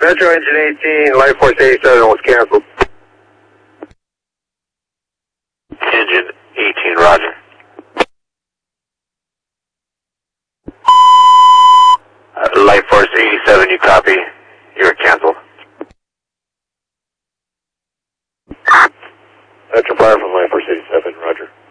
Metro Engine 18, Life Force 87 was canceled. Engine 18, roger. Life Force 87, you copy. You're canceled. Metro Fire from Life Force 87, roger.